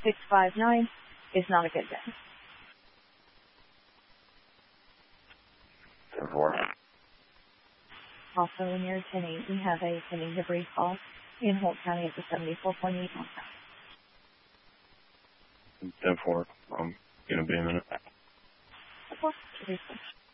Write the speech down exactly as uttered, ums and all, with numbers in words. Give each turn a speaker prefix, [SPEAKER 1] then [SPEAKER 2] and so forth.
[SPEAKER 1] six five nine is not a good day.
[SPEAKER 2] ten four.
[SPEAKER 1] Also, when you're ten eight, we have a pending debris call in Holt County at the seventy-four point eight mark.
[SPEAKER 2] ten four. I'm going to be a minute.
[SPEAKER 1] Of course.